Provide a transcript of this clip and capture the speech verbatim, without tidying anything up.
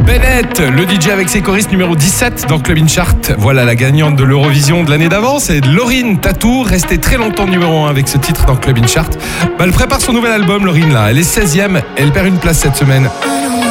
Bennett, le D J avec ses choristes numéro dix-sept dans Club In Chart. Voilà la gagnante de l'Eurovision de l'année d'avant, c'est Lauryn Tatou, restée très longtemps numéro un avec ce titre dans Club In Chart. Bah, elle prépare son nouvel album, Lauryn, là. Elle est seizième, elle perd une place cette semaine.